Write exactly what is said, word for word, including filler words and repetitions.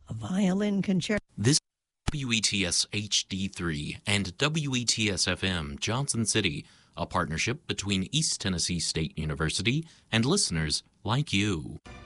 a violin concerto. This W E T S H D three and W E T S F M Johnson City, a partnership between East Tennessee State University and listeners like you.